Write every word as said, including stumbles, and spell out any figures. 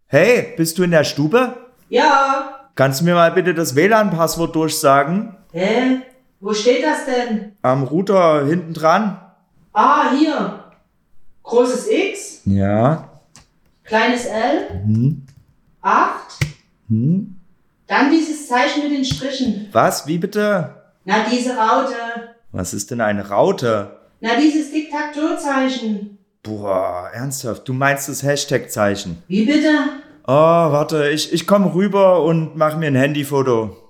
Hey, bist du in der Stube? Ja. Kannst du mir mal bitte das W L A N-Passwort durchsagen? Hä? Wo steht das denn? Am Router hinten dran. Ah, hier. Großes X, Ja. kleines L, Hm. acht, Hm. dann dieses Zeichen mit den Strichen. Was? Wie bitte? Na, diese Raute. Was ist denn eine Raute? Na, dieses Tic-Tac-Toe-Zeichen. Boah, ernsthaft? Du meinst das Hashtag-Zeichen? Wie bitte? Oh, warte, ich, ich komm rüber und mach mir ein Handyfoto.